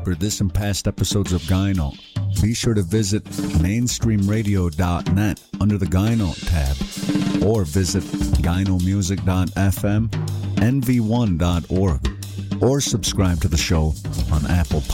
For this and past episodes of Gyno, be sure to visit mainstreamradio.net under the Gyno tab, or visit gynomusic.fm, nv1.org, or subscribe to the show on Apple